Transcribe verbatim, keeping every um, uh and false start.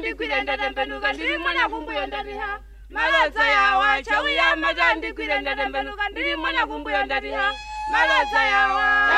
ndikwire ndatembenuka ndiri mwana kumbuyo ndatiha Malaza yawa chauya majandi kwire ndatembenuka ndiri mwana kumbuyo ndatiha Malaza yawa